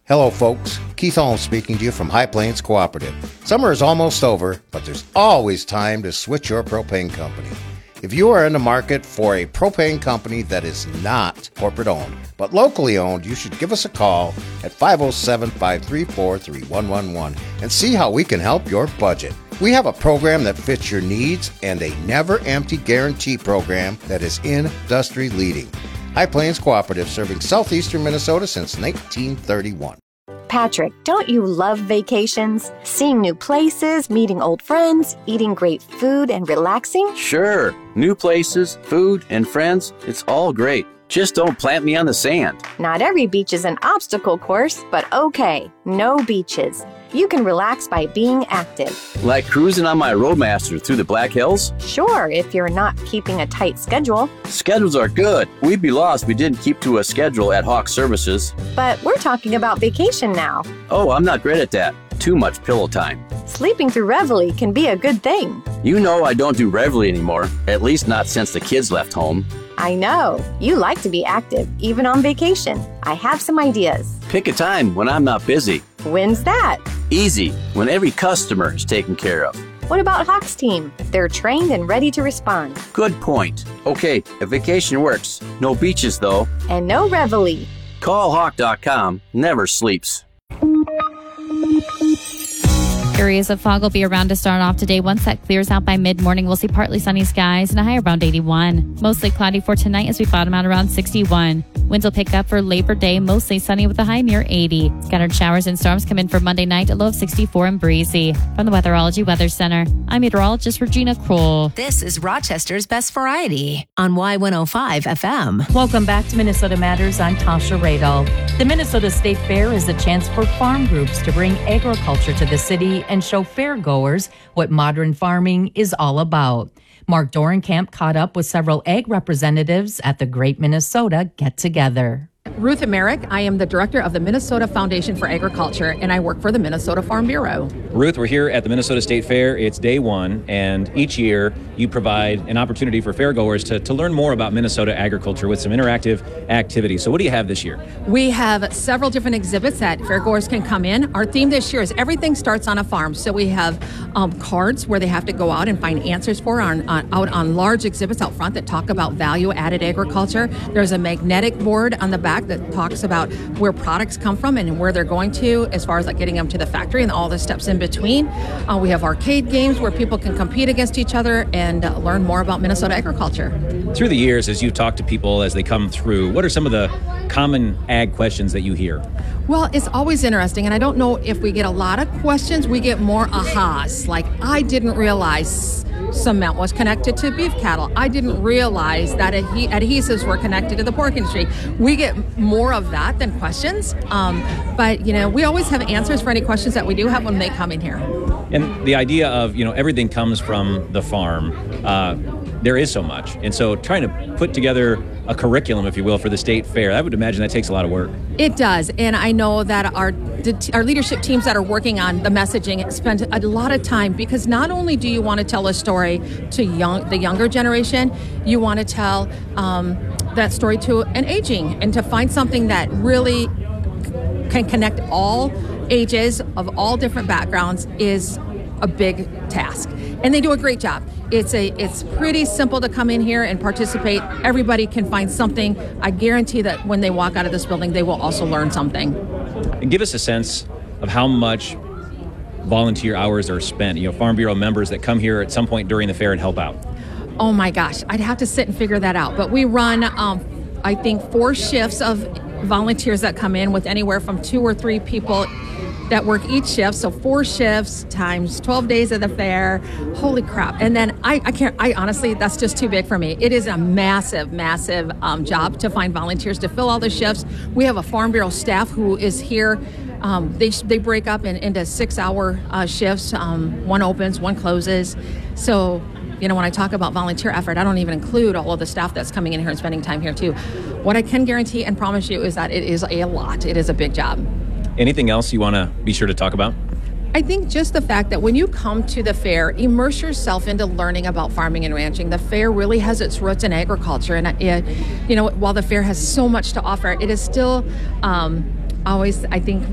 Hello, folks. Keith Holmes speaking to you from High Plains Cooperative. Summer is almost over, but there's always time to switch your propane company. If you are in the market for a propane company that is not corporate owned, but locally owned, you should give us a call at 507-534-3111 and see how we can help your budget. We have a program that fits your needs and a never-empty guarantee program that is industry leading. High Plains Cooperative, serving southeastern Minnesota since 1931. Patrick, don't you love vacations? Seeing new places, meeting old friends, eating great food, and relaxing? Sure. New places, food, and friends, it's all great. Just don't plant me on the sand. Not every beach is an obstacle course, but okay, no beaches. You can relax by being active. Like cruising on my Roadmaster through the Black Hills? Sure, if you're not keeping a tight schedule. Schedules are good. We'd be lost if we didn't keep to a schedule at Hawk Services. But we're talking about vacation now. Oh, I'm not great at that. Too much pillow time. Sleeping through Reveille can be a good thing. You know I don't do Reveille anymore, at least not since the kids left home. I know. You like to be active, even on vacation. I have some ideas. Pick a time when I'm not busy. When's that? Easy, when every customer is taken care of. What about Hawk's team? They're trained and ready to respond. Good point. Okay, a vacation works. No beaches, though. And no Reveille. Callhawk.com never sleeps. Areas of fog will be around to start off today. Once that clears out by mid-morning, we'll see partly sunny skies and a high around 81. Mostly cloudy for tonight as we bottom out around 61. Winds will pick up for Labor Day, mostly sunny with a high near 80. Scattered showers and storms come in for Monday night, a low of 64 and breezy. From the Weatherology Weather Center, I'm meteorologist Regina Kroll. This is Rochester's Best Variety on Y105 FM. Welcome back to Minnesota Matters. I'm Tasha Radel. The Minnesota State Fair is a chance for farm groups to bring agriculture to the city and show fairgoers what modern farming is all about. Mark Dorenkamp caught up with several ag representatives at the Great Minnesota Get-Together. Ruth Emerick. I am the director of the Minnesota Foundation for Agriculture, and I work for the Minnesota Farm Bureau. Ruth, we're here at the Minnesota State Fair. It's day one, and each year you provide an opportunity for fairgoers to learn more about Minnesota agriculture with some interactive activities. So what do you have this year? We have several different exhibits that fairgoers can come in. Our theme this year is Everything Starts on a Farm. So we have cards where they have to go out and find answers for out on large exhibits out front that talk about value-added agriculture. There's a magnetic board on the back that talks about where products come from and where they're going to, as far as like getting them to the factory and all the steps in between. We have arcade games where people can compete against each other and learn more about Minnesota agriculture. Through the years, as you talk to people as they come through, what are some of the common ag questions that you hear? Well, it's always interesting, and I don't know if we get a lot of questions. We get more ahas, like, I didn't realize cement was connected to beef cattle. I didn't realize that adhesives were connected to the pork industry. We get more of that than questions, but we always have answers for any questions that we do have when they come in here. And the idea of everything comes from the farm. There is so much, and so trying to put together a curriculum, if you will, for the state fair, I would imagine that takes a lot of work. It does, and I know that our leadership teams that are working on the messaging spend a lot of time, because not only do you want to tell a story to the younger generation, you want to tell that story to an aging, and to find something that really can connect all ages of all different backgrounds is a big task. And they do a great job. It's pretty simple to come in here and participate. Everybody can find something. I guarantee that when they walk out of this building, they will also learn something. And give us a sense of how much volunteer hours are spent. Farm Bureau members that come here at some point during the fair and help out. Oh my gosh, I'd have to sit and figure that out. But we run, I think, 4 shifts of volunteers that come in, with anywhere from 2 or 3 people that work each shift. So 4 shifts times 12 days of the fair. Holy crap. And then I honestly, that's just too big for me. It is a massive job to find volunteers to fill all the shifts. We have a Farm Bureau staff who is here. They break up into 6-hour shifts. One opens, one closes. So, when I talk about volunteer effort, I don't even include all of the staff that's coming in here and spending time here too. What I can guarantee and promise you is that it is a lot. It is a big job. Anything else you want to be sure to talk about? I think just the fact that when you come to the fair, immerse yourself into learning about farming and ranching. The fair really has its roots in agriculture. And, while the fair has so much to offer, it is still always, I think,